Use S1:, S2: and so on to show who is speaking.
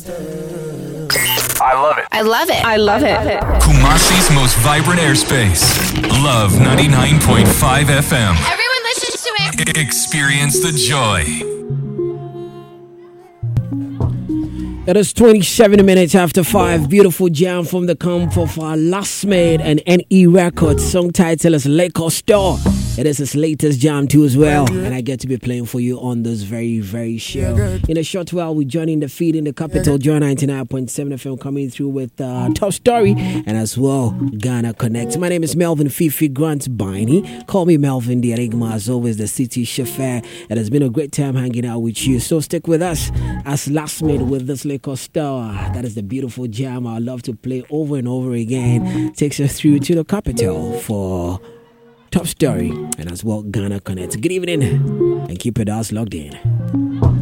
S1: I love it.
S2: I love it.
S3: I love it.
S1: Kumasi's most vibrant airspace. Love 99.5 FM.
S2: Everyone listens to it.
S1: Experience the joy.
S4: It is 27 minutes after 5. Beautiful jam from the camp of our last made and NE Records. Song title is Liquor Store. It is his latest jam too as well. And I get to be playing for you on this very, very show. In a short while, we're joining the feed in the capital. Joy 99.7 FM coming through with Top Story and as well Ghana Connect. My name is Melvin Fifi Grant Biney. Call me Melvin the Enigma, as always, the city chauffeur. It has been a great time hanging out with you. So stick with us as last made with this Liquor Store. That is the beautiful jam I love to play over and over again. Takes us through to the capital for Top Story and as well Ghana Connect. Good evening and keep it us logged in.